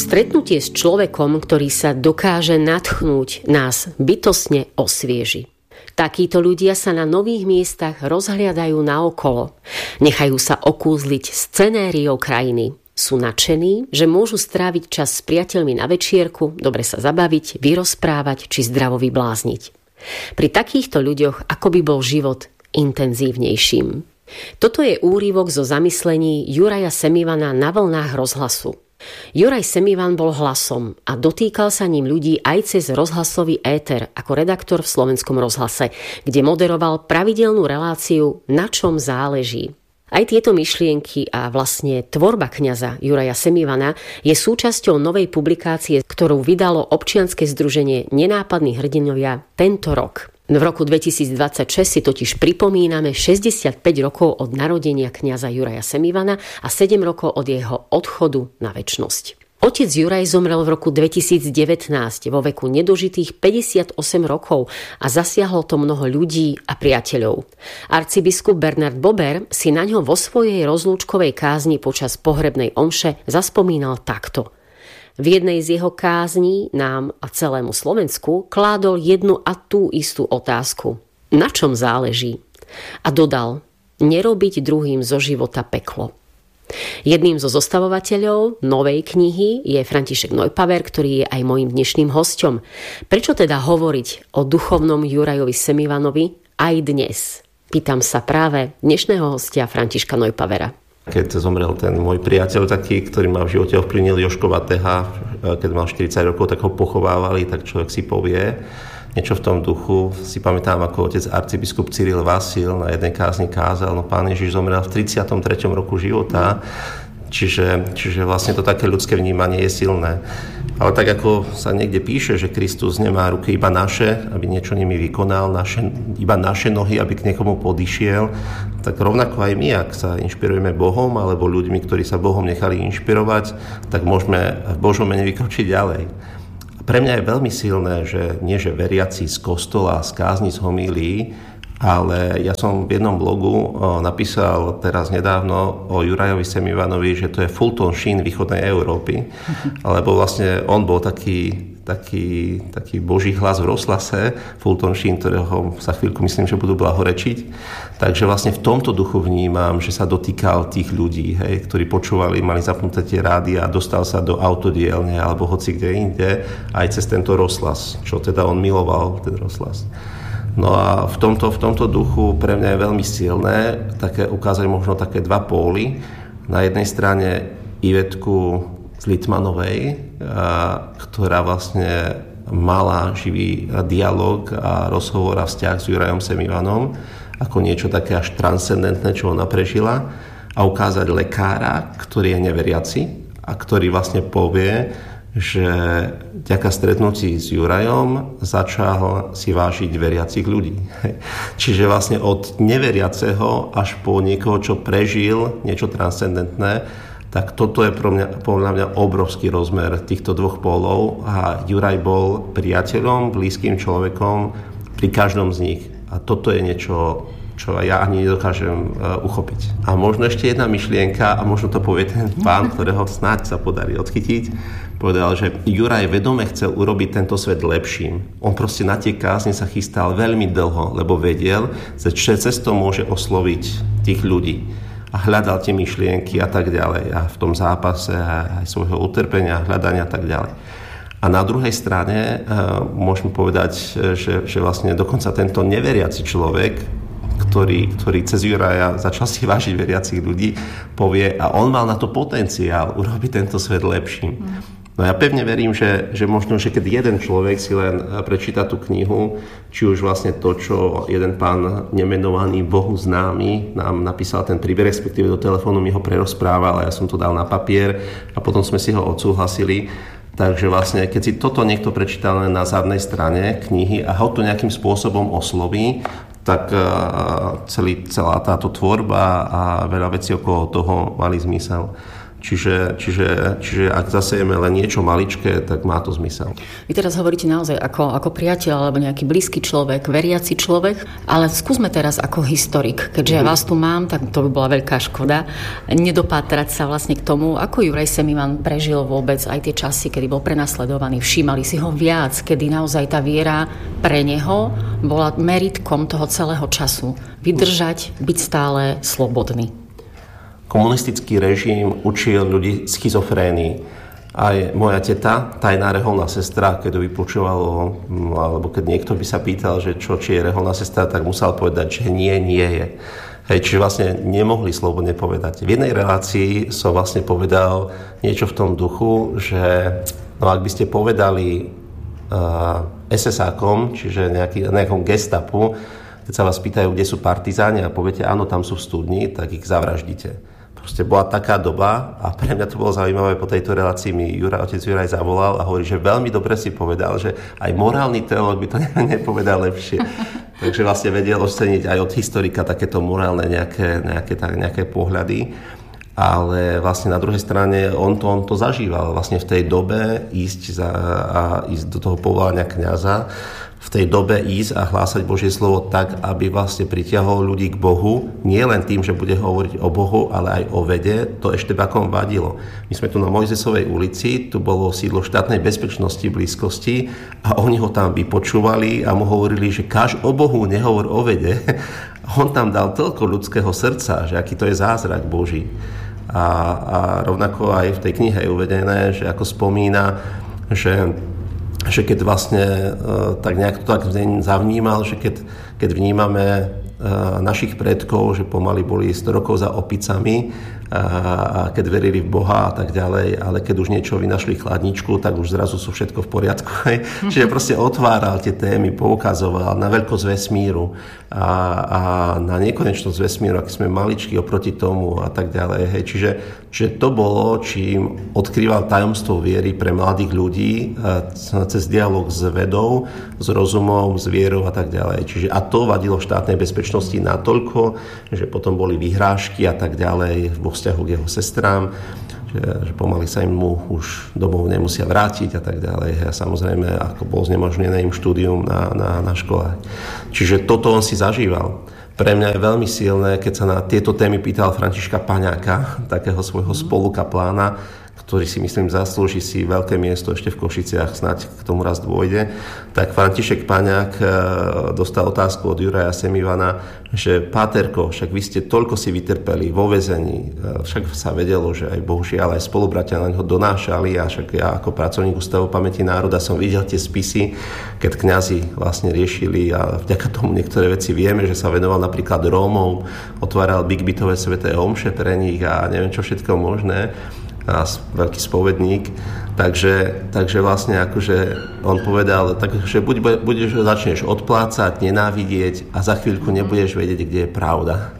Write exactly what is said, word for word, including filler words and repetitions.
Stretnutie s človekom, ktorý sa dokáže nadchnúť, nás bytostne osvieži. Takíto ľudia sa na nových miestach rozhliadajú naokolo. Nechajú sa okúzliť scenériou krajiny. Sú nadšení, že môžu stráviť čas s priateľmi na večierku, dobre sa zabaviť, vyrozprávať či zdravo vyblázniť. Pri takýchto ľuďoch ako by bol život intenzívnejším. Toto je úryvok zo zamyslení Juraja Semivana na vlnách rozhlasu. Juraj Semivan bol hlasom a dotýkal sa ním ľudí aj cez rozhlasový éter ako redaktor v Slovenskom rozhlase, kde moderoval pravidelnú reláciu Na čom záleží. Aj tieto myšlienky a vlastne tvorba kňaza Juraja Semivana je súčasťou novej publikácie, ktorú vydalo občianske združenie Nenápadní hrdinovia tento rok. V roku dvetisícdvadsaťšesť si totiž pripomíname šesťdesiatpäť rokov od narodenia kňaza Juraja Semivana a sedem rokov od jeho odchodu na večnosť. Otec Juraj zomrel v roku dvetisícdevätnásť vo veku nedožitých päťdesiatosem rokov a zasiahlo to mnoho ľudí a priateľov. Arcibiskup Bernard Bober si na ňo vo svojej rozlúčkovej kázni počas pohrebnej omše zaspomínal takto. V jednej z jeho kázní nám a celému Slovensku kládol jednu a tú istú otázku. Na čom záleží? A dodal, nerobiť druhým zo života peklo. Jedným zo zostavovateľov novej knihy je František Neupaver, ktorý je aj mojím dnešným hosťom. Prečo teda hovoriť o duchovnom Jurajovi Semivanovi aj dnes? Pýtam sa práve dnešného hostia Františka Neupavera. Keď zomrel ten môj priateľ taký, ktorý ma v živote ovplyvnil, Jožko Vateha, keď mal štyridsať rokov, tak ho pochovávali, tak človek si povie niečo v tom duchu. Si pamätám, ako otec arcibiskup Cyril Vasil na jednej kázni kázal, no Pán Ježiš zomrel v tridsiatom treťom roku života, čiže, čiže vlastne to také ľudské vnímanie je silné. Ale tak ako sa niekde píše, že Kristus nemá ruky iba naše, aby niečo nimi vykonal, naše, iba naše nohy, aby k niekomu podišiel, tak rovnako aj my, ak sa inšpirujeme Bohom alebo ľuďmi, ktorí sa Bohom nechali inšpirovať, tak môžeme v Božom mene vykročiť ďalej. A pre mňa je veľmi silné, že nie že veriaci z kostola, z kázni, z homílií, ale ja som v jednom blogu o, napísal teraz nedávno o Jurajovi Semivanovi, že to je Fulton Sheen východnej Európy, lebo vlastne on bol taký, taký, taký boží hlas v rozhlase, Fulton Sheen, ktorého sa chvíľku myslím, že budú blahorečiť. Takže vlastne v tomto duchu vnímam, že sa dotýkal tých ľudí, hej, ktorí počúvali, mali zapnuté tie rády a dostal sa do autodielne alebo hoci kde inde, aj cez tento rozhlas, čo teda on miloval, ten rozhlas. No a v tomto, v tomto duchu pre mňa je veľmi silné také, ukázať možno také dva póly. Na jednej strane Ivetku z Litmanovej, a, ktorá vlastne mala živý dialog a rozhovor a vzťah s Jurajom Semivanom ako niečo také až transcendentné, čo ona prežila, a ukázať lekára, ktorý je neveriaci a ktorý vlastne povie, že vďaka stretnutí s Jurajom začal si vážiť veriacich ľudí. Čiže vlastne od neveriaceho až po niekoho, čo prežil niečo transcendentné, tak toto je pro mňa, podľa mňa obrovský rozmer týchto dvoch polov a Juraj bol priateľom, blízkym človekom pri každom z nich. A toto je niečo, čo ja ani nedokážem uh, uchopiť. A možno ešte jedna myšlienka, a možno to povie ten pán, ktorého snáď sa podarí odchytiť, povedal, že Juraj vedome chcel urobiť tento svet lepším. On proste na tie kázne sa chystal veľmi dlho, lebo vedel, že cez to môže osloviť tých ľudí. A hľadal tie myšlienky a tak ďalej. A v tom zápase aj svojho utrpenia, hľadania a tak ďalej. A na druhej strane uh, môžem povedať, že, že vlastne dokonca tento neveriaci človek, ktorý, ktorý cez Juraja začal si vážiť veriacich ľudí, povie, a on mal na to potenciál urobiť tento svet lepším. Mm. No ja pevne verím, že, že možno, že keď jeden človek si len prečíta tú knihu, či už vlastne to, čo jeden pán nemenovaný Bohu známy nám napísal ten príbeh, respektíve do telefónu mi ho prerozprával a ja som to dal na papier a potom sme si ho odsúhlasili. Takže vlastne, keď si toto niekto prečítal len na zadnej strane knihy a ho to nejakým spôsobom osloví, tak celý, celá táto tvorba a veľa vecí okolo toho mali zmysel. Čiže, čiže, čiže ak zasejeme len niečo maličké, tak má to zmysel. Vy teraz hovoríte naozaj ako, ako priateľ alebo nejaký blízky človek, veriaci človek, ale skúsme teraz ako historik, keďže ja vás tu mám, tak to by bola veľká škoda nedopátrať sa vlastne k tomu, ako Juraj Semivan prežil vôbec aj tie časy, kedy bol prenasledovaný, všímali si ho viac, kedy naozaj tá viera pre neho bola meritkom toho celého času. Vydržať, byť stále slobodný. Komunistický režim učil ľudí schizofrénii. Aj moja teta, tajná reholná sestra, keď to vypočúvalo, alebo keď niekto by sa pýtal, že čo, či je reholná sestra, tak musel povedať, že nie, nie je. Hej, čiže vlastne nemohli slobodne povedať. V jednej relácii som vlastne povedal niečo v tom duchu, že no, ak by ste povedali uh, es es ákom, čiže nejaký, nejakom gestapu, keď sa vás pýtajú, kde sú partizáni a poviete, áno, tam sú v studni, tak ich zavraždíte. Proste bola taká doba a pre mňa to bolo zaujímavé, po tejto relácii mi Juraj, otec Juraj zavolal a hovorí, že veľmi dobre si povedal, že aj morálny teológ by to nepovedal lepšie. Takže vlastne vedel oceniť aj od historika takéto morálne nejaké, nejaké, tak, nejaké pohľady. Ale vlastne na druhej strane on to, on to zažíval. Vlastne v tej dobe ísť, za, a ísť do toho povolania kňaza, v tej dobe ísť a hlásať Božie slovo tak, aby vlastne pritiahol ľudí k Bohu, nie len tým, že bude hovoriť o Bohu, ale aj o vede, to ešte bakom vadilo. My sme tu na Mojzesovej ulici, tu bolo sídlo štátnej bezpečnosti v blízkosti a oni ho tam vypočúvali a mu hovorili, že káž o Bohu, nehovor o vede. On tam dal toľko ľudského srdca, že aký to je zázrak Boží. A, a rovnako aj v tej knihe je uvedené, že ako spomína, že že keď vlastne tak nejak to tak zavnímal, že keď, keď vnímame našich predkov, že pomaly boli sto rokov za opicami a keď verili v Boha a tak ďalej, ale keď už niečo vynašli chladničku, tak už zrazu sú všetko v poriadku. Hej. Čiže proste otváral tie témy, poukazoval na veľkosť vesmíru a, a na nekonečnosť vesmíru, aký sme maličkí oproti tomu a tak ďalej. Hej. Čiže, čiže to bolo, čím odkrýval tajomstvo viery pre mladých ľudí cez dialog s vedou, s rozumom, s vierou a tak ďalej. Čiže a to vadilo štátnej bezpečnosti natoľko, že potom boli vyhrážky a tak ďalej vo vzťahu k jeho sestrám, že, že pomaly sa im mu už domov nemusia vrátiť a tak ďalej. A samozrejme, ako bol znemožnené im štúdium na, na, na škole. Čiže toto on si zažíval. Pre mňa je veľmi silné, keď sa na tieto témy pýtal Františka Paňáka, takého svojho spolukaplána, ktorý si myslím zaslúži si veľké miesto ešte v Košiciach, snáď k tomu raz dôjde, tak František Paňák dostal otázku od Juraja Semivana, že Páterko, však vy ste toľko si vytrpeli vo väzení, však sa vedelo, že aj bohužiaľ aj spolubratia na ňo donášali a však ja ako pracovník Ústavu pamäti národa som videl tie spisy, keď kňazi vlastne riešili a vďaka tomu niektoré veci vieme, že sa venoval napríklad Rómov, otváral Big Bitové sväté omše pre nich a neviem čo všetko možné. A veľký spovedník, takže, takže vlastne akože on povedal, takže buď budeš, začneš odplácať, nenávidieť a za chvíľku nebudeš vedieť, kde je pravda.